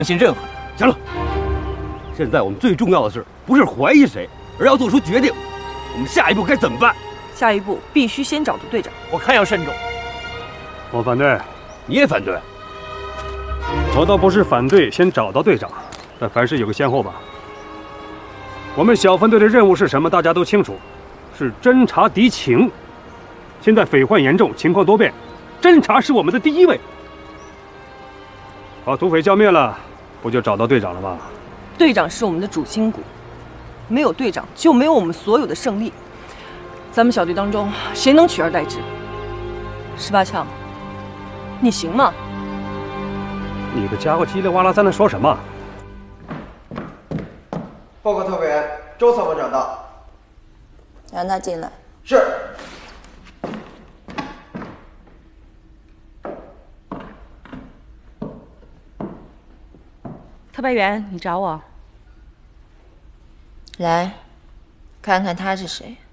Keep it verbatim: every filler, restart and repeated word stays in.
相信任何人。 行了，现在我们最重要的是不是怀疑谁，而要做出决定。我们下一步该怎么办？ 下一步必须先找到队长。 我看要慎重。 我反对。 你也反对？ 我倒不是反对先找到队长，但凡事有个先后吧。我们小分队的任务是什么？大家都清楚，是侦察敌情。现在匪患严重，情况多变，侦察是我们的第一位。把土匪消灭了，不就找到队长了吗？ 队长是我们的主心骨，没有队长就没有我们所有的胜利。咱们小队当中谁能取而代之？十八强，你行吗？ 你个家伙叽里哇啦在那说什么？ 报告特委员，周参谋长到。 让他进来。 是。 特派员，你找我？ 来，看看他是谁。